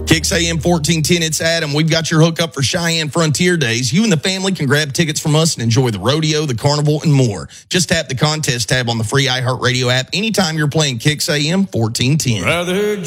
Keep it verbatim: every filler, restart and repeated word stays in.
Kicks A M fourteen ten, it's Adam. We've got your hookup for Cheyenne Frontier Days. You and the family can grab tickets from us and enjoy the rodeo, the carnival, and more. Just tap the contest tab on the free iHeartRadio app anytime you're playing Kicks A M fourteen ten. Brother